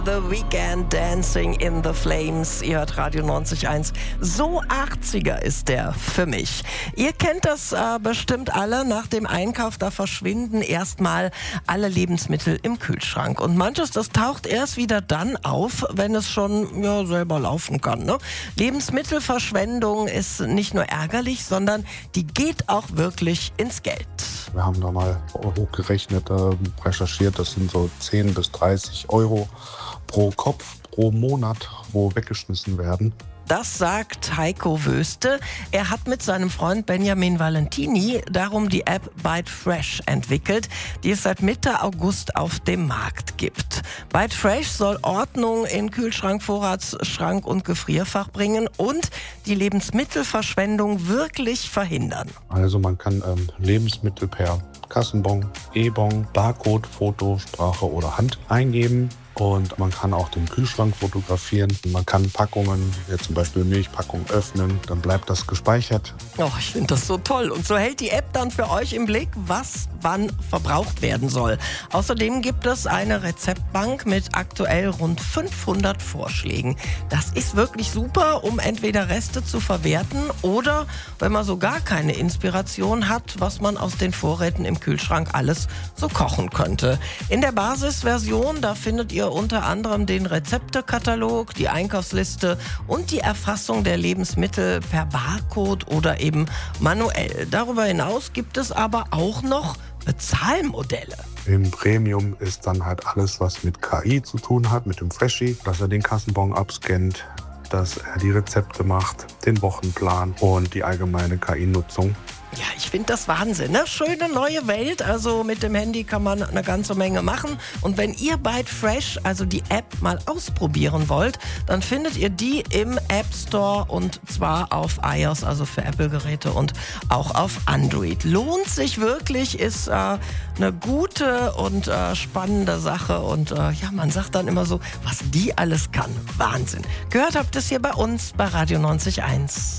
The Weeknd, Dancing in the Flames. Ihr hört Radio 90.1. So 80er ist der für mich. Ihr kennt das bestimmt alle. Nach dem Einkauf, da verschwinden erstmal alle Lebensmittel im Kühlschrank. Und manches, das taucht erst wieder dann auf, wenn es schon selber laufen kann. Ne? Lebensmittelverschwendung ist nicht nur ärgerlich, sondern die geht auch wirklich ins Geld. Wir haben da mal hochgerechnet, recherchiert, das sind so 10 bis 30 Euro pro Kopf, pro Monat, wo weggeschmissen werden. Das sagt Heiko Wöste. Er hat mit seinem Freund Benjamin Valentini darum die App Bite Fresh entwickelt, die es seit Mitte August auf dem Markt gibt. Bite Fresh soll Ordnung in Kühlschrank, Vorratsschrank und Gefrierfach bringen und die Lebensmittelverschwendung wirklich verhindern. Also man kann Lebensmittel per Kassenbon, E-Bon, Barcode, Foto, Sprache oder Hand eingeben. Und man kann auch den Kühlschrank fotografieren. Man kann Packungen, wie zum Beispiel Milchpackung, öffnen. Dann bleibt das gespeichert. Oh, ich finde das so toll. Und so hält die App dann für euch im Blick, was wann verbraucht werden soll. Außerdem gibt es eine Rezeptbank mit aktuell rund 500 Vorschlägen. Das ist wirklich super, um entweder Reste zu verwerten oder, wenn man so gar keine Inspiration hat, was man aus den Vorräten im Kühlschrank alles so kochen könnte. In der Basisversion, da findet ihr unter anderem den Rezeptekatalog, die Einkaufsliste und die Erfassung der Lebensmittel per Barcode oder eben manuell. Darüber hinaus gibt es aber auch noch Bezahlmodelle. Im Premium ist dann halt alles, was mit KI zu tun hat, mit dem Freshie, dass er den Kassenbon abscannt, dass er die Rezepte macht, den Wochenplan und die allgemeine KI-Nutzung. Ja, ich finde das Wahnsinn, ne? Schöne neue Welt, also mit dem Handy kann man eine ganze Menge machen. Und wenn ihr Bite Fresh, also die App, mal ausprobieren wollt, dann findet ihr die im App Store und zwar auf iOS, also für Apple-Geräte und auch auf Android. Lohnt sich wirklich, ist eine gute und spannende Sache und man sagt dann immer so, was die alles kann. Wahnsinn. Gehört habt ihr es hier bei uns bei Radio 90.1.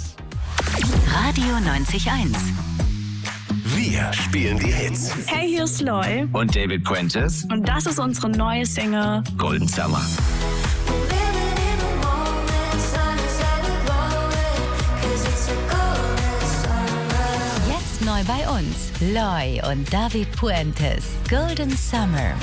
Radio 90.1. Wir spielen die Hits. Hey, hier ist Loy. Und David Prentice. Und das ist unsere neue Single Golden Summer. Jetzt neu bei uns. Loy und David Puentes. Golden Summer.